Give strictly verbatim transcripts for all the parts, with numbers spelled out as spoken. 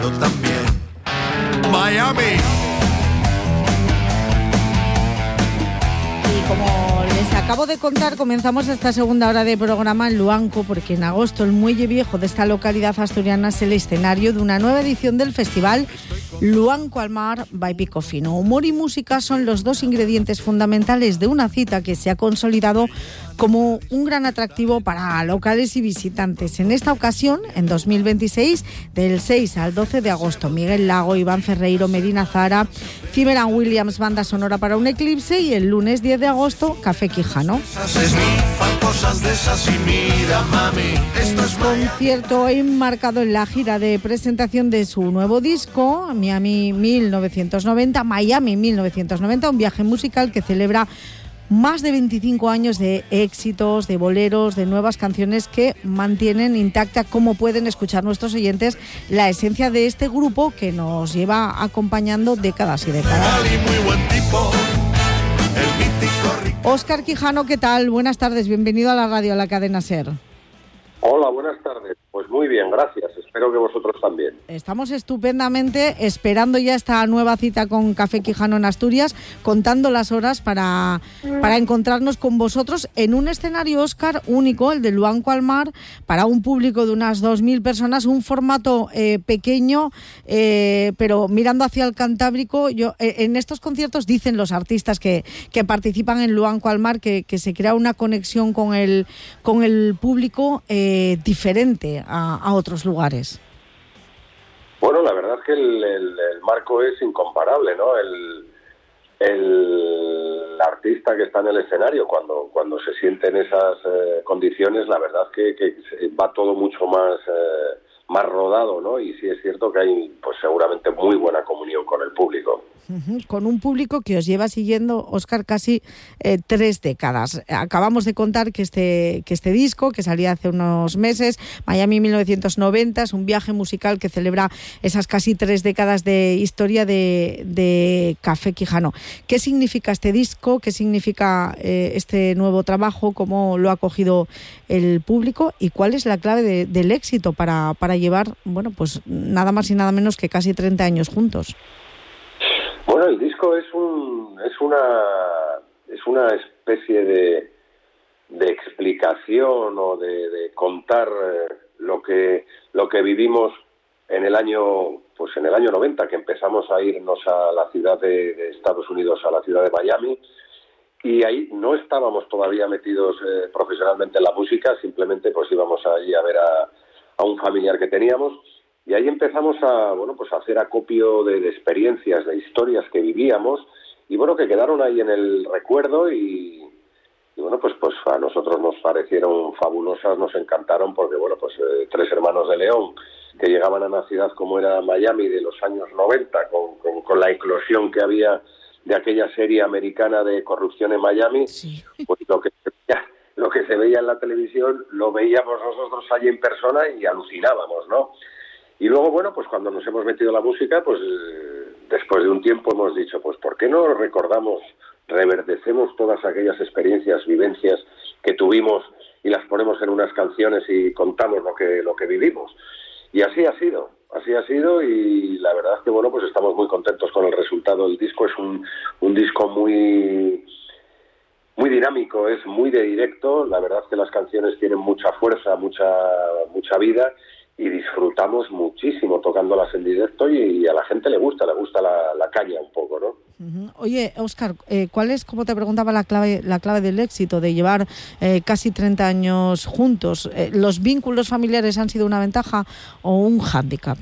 También Miami. Y como les acabo de contar, comenzamos esta segunda hora de programa en Luanco, porque en agosto el Muelle Viejo de esta localidad asturiana es el escenario de una nueva edición del festival Luanco al Mar by Pico Fino. Humor y música son los dos ingredientes fundamentales de una cita que se ha consolidado como un gran atractivo para locales y visitantes. En esta ocasión, en dos mil veintiséis, del seis al doce de agosto, Miguel Lago, Iván Ferreiro, Medina Zara, Zimmer and Williams, banda sonora para un eclipse, y el lunes diez de agosto, Café Quijano. Un concierto enmarcado en la gira de presentación de su nuevo disco, Miami mil novecientos noventa, Miami mil novecientos noventa, un viaje musical que celebra más de veinticinco años de éxitos, de boleros, de nuevas canciones que mantienen intacta, como pueden escuchar nuestros oyentes, la esencia de este grupo que nos lleva acompañando décadas y décadas. Óscar Quijano, ¿qué tal? Buenas tardes, bienvenido a la radio, a la cadena SER. Hola, buenas tardes. Pues muy bien, gracias. Espero que vosotros también. Estamos estupendamente esperando ya esta nueva cita con Café Quijano en Asturias, contando las horas para, para encontrarnos con vosotros en un escenario, Óscar, único, el de Luanco al Mar, para un público de unas dos mil personas, un formato eh, pequeño, eh, pero mirando hacia el Cantábrico. Yo, eh, en estos conciertos dicen los artistas que, que participan en Luanco al Mar que, que se crea una conexión con el, con el público eh, diferente A, a otros lugares. Bueno, la verdad es que el, el, el marco es incomparable, ¿no? El, el artista que está en el escenario, cuando, cuando se siente en esas eh, condiciones, la verdad es que, que va todo mucho más, eh, más rodado, ¿no? Y sí es cierto que hay, pues seguramente, muy buena comunión con el público. Uh-huh. Con un público que os lleva siguiendo, Óscar, casi eh, tres décadas. Acabamos de contar que este, que este disco, que salía hace unos meses, Miami mil novecientos noventa, es un viaje musical que celebra esas casi tres décadas de historia de, de Café Quijano. ¿Qué significa este disco? ¿Qué significa eh, este nuevo trabajo? ¿Cómo lo ha acogido el público? ¿Y cuál es la clave de, del éxito para, para llevar, bueno, pues nada más y nada menos que casi treinta años juntos? Bueno, el disco es un es una es una especie de de explicación o de, de contar eh, lo que lo que vivimos en el año pues en el año noventa, que empezamos a irnos a la ciudad de, de Estados Unidos, a la ciudad de Miami, y ahí no estábamos todavía metidos eh, profesionalmente en la música, simplemente pues íbamos allí a ver a, a un familiar que teníamos. Y ahí empezamos a, bueno, pues a hacer acopio de, de experiencias, de historias que vivíamos, y bueno, que quedaron ahí en el recuerdo, y, y bueno, pues pues a nosotros nos parecieron fabulosas, nos encantaron, porque bueno, pues eh, tres hermanos de León que llegaban a una ciudad como era Miami de los años noventa, con, con, con la eclosión que había de aquella serie americana de corrupción en Miami, sí. Pues lo que se veía, lo que se veía en la televisión lo veíamos nosotros allí en persona y alucinábamos, ¿no? Y luego, bueno, pues cuando nos hemos metido en la música, pues eh, después de un tiempo hemos dicho, pues ¿por qué no recordamos, reverdecemos todas aquellas experiencias, vivencias que tuvimos y las ponemos en unas canciones y contamos lo que lo que vivimos? Y así ha sido, así ha sido, y la verdad es que, bueno, pues estamos muy contentos con el resultado del disco. Es un, un disco muy, muy dinámico, es muy de directo. La verdad es que las canciones tienen mucha fuerza, mucha, mucha vida, y disfrutamos muchísimo tocándolas en directo, y, y a la gente le gusta, le gusta la, la caña un poco, ¿no? Uh-huh. Oye, Óscar, eh, ¿cuál es, como te preguntaba, la clave la clave del éxito de llevar eh, casi treinta años juntos? Eh, ¿Los vínculos familiares han sido una ventaja o un hándicap?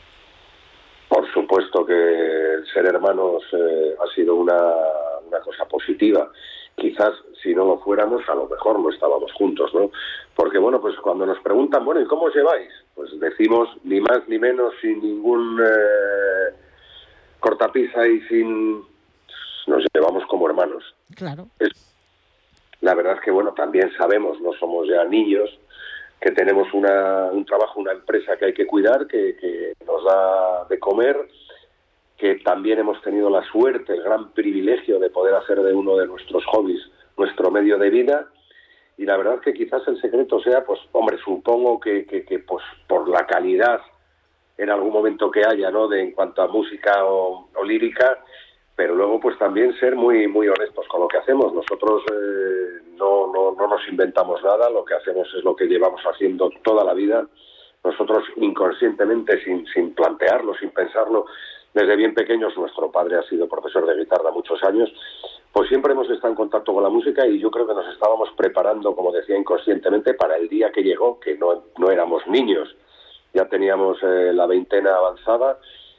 Por supuesto que el ser hermanos eh, ha sido una, una cosa positiva. Quizás si no lo fuéramos, a lo mejor no estábamos juntos, ¿no? Porque, bueno, pues cuando nos preguntan, bueno, ¿y cómo os lleváis? Pues decimos ni más ni menos, sin ningún eh, cortapisa y sin... nos llevamos como hermanos. Claro. Es, la verdad es que, bueno, también sabemos, no somos ya niños, que tenemos una, un trabajo, una empresa que hay que cuidar, que, que nos da de comer, que también hemos tenido la suerte, el gran privilegio de poder hacer de uno de nuestros hobbies nuestro medio de vida. Y la verdad es que quizás el secreto sea, pues, hombre, supongo que, que, que pues por la calidad en algún momento que haya, ¿no?, de en cuanto a música o, o lírica, pero luego pues también ser muy muy honestos con lo que hacemos. Nosotros eh, no, no, no nos inventamos nada, lo que hacemos es lo que llevamos haciendo toda la vida. Nosotros inconscientemente, sin, sin plantearlo, sin pensarlo, desde bien pequeños, nuestro padre ha sido profesor de guitarra muchos años, pues siempre hemos estado en contacto con la música y yo creo que nos estábamos preparando, como decía, inconscientemente para el día que llegó, que no, no éramos niños. Ya teníamos eh, la veintena avanzada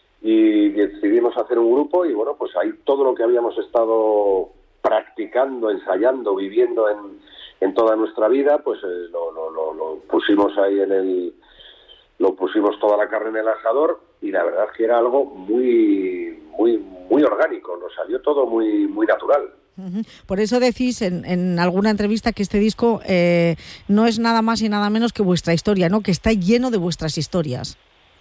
y decidimos hacer un grupo y bueno, pues ahí todo lo que habíamos estado practicando, ensayando, viviendo en, en toda nuestra vida, pues eh, lo, lo, lo, lo pusimos ahí en el... lo pusimos toda la carne en el asador y la verdad es que era algo muy muy muy orgánico, nos salió todo muy muy natural. Uh-huh. Por eso decís en, en alguna entrevista que este disco eh, no es nada más y nada menos que vuestra historia, ¿no? Que está lleno de vuestras historias.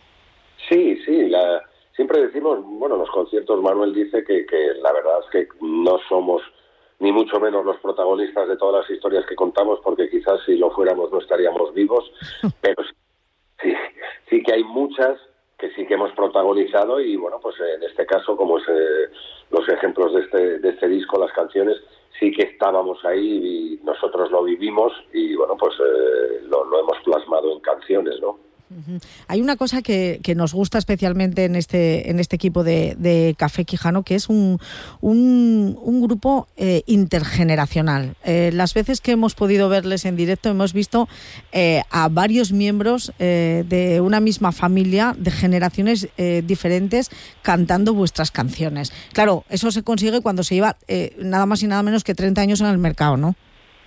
Sí, sí, la, siempre decimos, bueno, en los conciertos Manuel dice que, que la verdad es que no somos ni mucho menos los protagonistas de todas las historias que contamos, porque quizás si lo fuéramos no estaríamos vivos, pero sí, sí que hay muchas que sí que hemos protagonizado y bueno, pues en este caso, como es eh, los ejemplos de este de este disco, las canciones, sí que estábamos ahí y nosotros lo vivimos y bueno, pues eh, lo, lo hemos plasmado en canciones, ¿no? Uh-huh. Hay una cosa que, que nos gusta especialmente en este en este equipo de, de Café Quijano, que es un, un, un grupo eh, intergeneracional. Eh, las veces que hemos podido verles en directo hemos visto eh, a varios miembros eh, de una misma familia, de generaciones eh, diferentes, cantando vuestras canciones. Claro, eso se consigue cuando se lleva eh, nada más y nada menos que treinta años en el mercado, ¿no?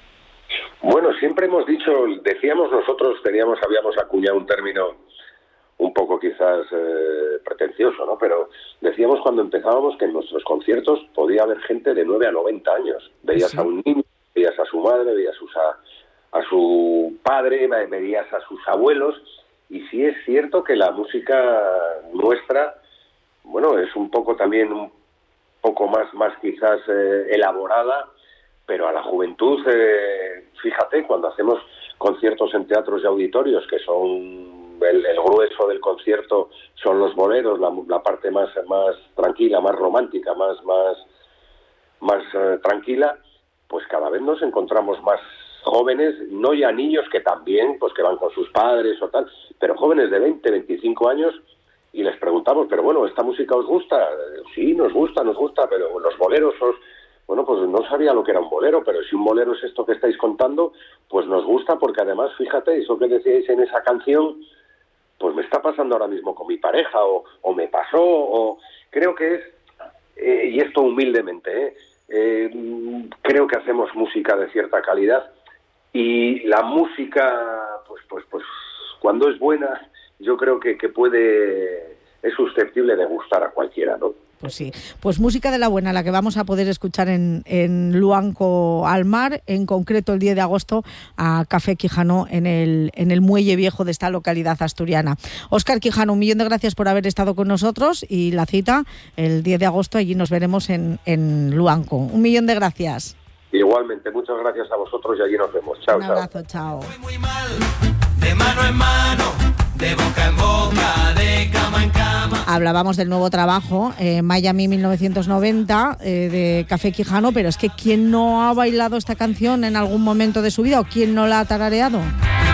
Bueno, siempre hemos dicho, decíamos nosotros, teníamos, habíamos acuñado un término un poco quizás eh, pretencioso, ¿no? Pero decíamos cuando empezábamos que en nuestros conciertos podía haber gente de nueve a noventa años. Veías ¿Sí? a un niño, veías a su madre, veías a, sus, a, a su padre, veías a sus abuelos. Y sí es cierto que la música nuestra, bueno, es un poco también, un poco más, más quizás eh, elaborada, pero a la juventud, eh, fíjate, cuando hacemos conciertos en teatros y auditorios, que son el, el grueso del concierto, son los boleros, la, la parte más más tranquila, más romántica, más más más eh, tranquila, pues cada vez nos encontramos más jóvenes, no ya niños que también, pues que van con sus padres o tal, pero jóvenes de veinte, veinticinco años, y les preguntamos, pero bueno, ¿esta música os gusta? Sí, nos gusta, nos gusta, pero los boleros os... Bueno, pues no sabía lo que era un bolero, pero si un bolero es esto que estáis contando, pues nos gusta porque además, fíjate, eso que decíais en esa canción, pues me está pasando ahora mismo con mi pareja, o, o me pasó, o creo que es, eh, y esto humildemente, eh, eh, creo que hacemos música de cierta calidad y la música, pues, pues, pues, cuando es buena, yo creo que, que puede, es susceptible de gustar a cualquiera, ¿no? Pues sí, pues música de la buena, la que vamos a poder escuchar en, en Luanco al Mar, en concreto el diez de agosto a Café Quijano en el, en el Muelle Viejo de esta localidad asturiana. Óscar Quijano, un millón de gracias por haber estado con nosotros y la cita el diez de agosto, allí nos veremos en, en Luanco. Un millón de gracias. Igualmente, muchas gracias a vosotros y allí nos vemos. Chao, un abrazo, chao. chao. Muy mal, de mano en mano, de boca en boca, de cama en cama. Hablábamos del nuevo trabajo, eh, Miami mil novecientos noventa, eh, de Café Quijano, pero es que ¿quién no ha bailado esta canción en algún momento de su vida o quién no la ha tarareado?